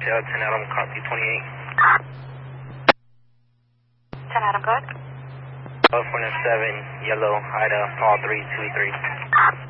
Hotel, 10 Adam, copy 28. 10 Adam, go ahead. California 7, yellow, Ida, all 323.